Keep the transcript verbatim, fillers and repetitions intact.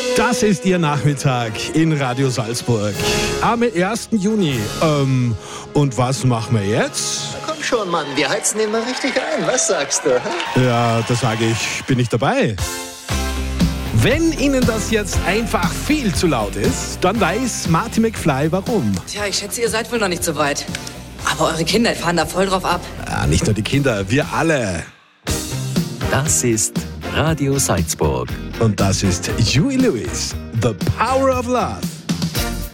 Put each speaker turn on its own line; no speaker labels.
Das ist Ihr Nachmittag in Radio Salzburg am ersten Juni. Ähm, und was machen wir jetzt?
Na komm schon, Mann, wir heizen den mal richtig ein. Was sagst du? Hm?
Ja, da sage ich, bin ich dabei. Wenn Ihnen das jetzt einfach viel zu laut ist, dann weiß Marty McFly warum.
Tja, ich schätze, ihr seid wohl noch nicht so weit. Aber eure Kinder fahren da voll drauf ab.
Ja, nicht nur die Kinder, wir alle.
Das ist Radio Salzburg.
Und das ist Huey Lewis, The Power of Love.